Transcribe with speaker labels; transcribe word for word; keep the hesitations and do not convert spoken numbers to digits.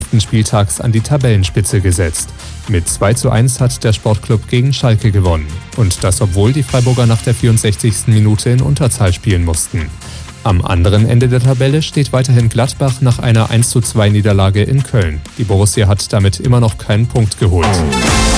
Speaker 1: fünften Spieltags an die Tabellenspitze gesetzt. Mit zwei zu eins hat der Sportclub gegen Schalke gewonnen. Und das, obwohl die Freiburger nach der vierundsechzigsten Minute in Unterzahl spielen mussten. Am anderen Ende der Tabelle steht weiterhin Gladbach nach einer eins zu zwei Niederlage in Köln. Die Borussia hat damit immer noch keinen Punkt geholt.